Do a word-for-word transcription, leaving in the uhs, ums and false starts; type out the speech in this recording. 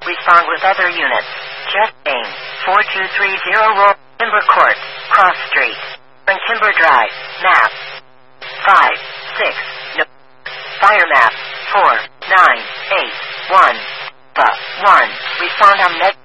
Respond with other units. Jet aim. four two three zero Roll. Timber Court. Cross Street. And Timber Drive. Map. five. six. No. Fire map. four. nine. eight. one. one. Respond on net.